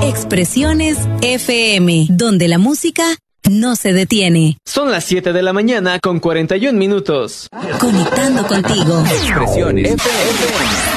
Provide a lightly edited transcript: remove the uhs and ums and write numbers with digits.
Expresiones FM, donde la música no se detiene. Son las 7 de la mañana con 41 minutos. Conectando contigo. Expresiones FM.